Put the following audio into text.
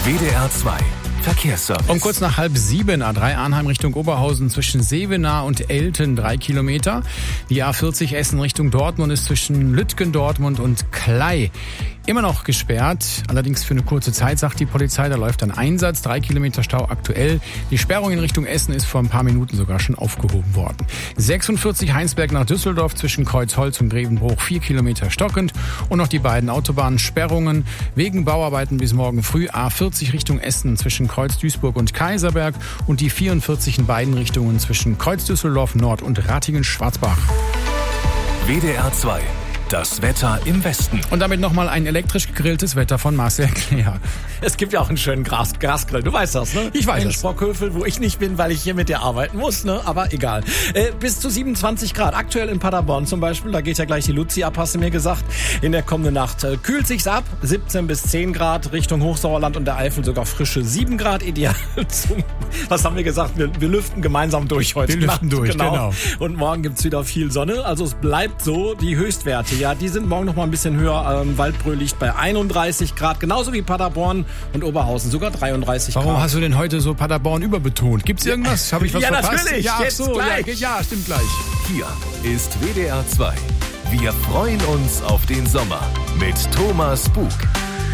WDR 2 Verkehrsservice. Um kurz nach 6:30 A3 Arnheim Richtung Oberhausen zwischen Sevenaar und Elten 3 Kilometer. Die A40 Essen Richtung Dortmund ist zwischen Lütgen, Dortmund und Klei immer noch gesperrt. Allerdings für eine kurze Zeit, sagt die Polizei. Da läuft ein Einsatz. 3 Kilometer Stau aktuell. Die Sperrung in Richtung Essen ist vor ein paar Minuten sogar schon aufgehoben worden. 46 Heinsberg nach Düsseldorf zwischen Kreuzholz und Grevenbruch 4 Kilometer stockend. Und noch die beiden Autobahnsperrungen wegen Bauarbeiten bis morgen früh. A40 Richtung Essen zwischen Kreuz Duisburg und Kaiserberg und die 44 in beiden Richtungen zwischen Kreuz Düsseldorf Nord und Ratingen-Schwarzbach. WDR 2. Das Wetter im Westen. Und damit nochmal ein elektrisch gegrilltes Wetter von Marcel Kleer. Es gibt ja auch einen schönen Gasgrill. Du weißt das, ne? Ich weiß in es. Sprockhövel, wo ich nicht bin, weil ich hier mit dir arbeiten muss, ne? Aber egal. Bis zu 27 Grad. Aktuell in Paderborn zum Beispiel. Da geht ja gleich die Luzi ab, hast du mir gesagt. In der kommenden Nacht kühlt sich's ab. 17 bis 10 Grad Richtung Hochsauerland und der Eifel sogar frische 7 Grad. Ideal zum, was haben wir gesagt? Wir lüften gemeinsam durch heute. Wir lüften durch, genau. Und morgen gibt's wieder viel Sonne. Also es bleibt so. Die Höchstwerte, ja, die sind morgen noch mal ein bisschen höher. Waldbröl liegt bei 31 Grad. Genauso wie Paderborn und Oberhausen. Sogar 33 Grad. Warum hast du denn heute so Paderborn überbetont? Gibt's irgendwas? Habe ich was verpasst? Natürlich. Ja, Jetzt gleich. Ja, stimmt gleich. Hier ist WDR 2. Wir freuen uns auf den Sommer mit Thomas Bug.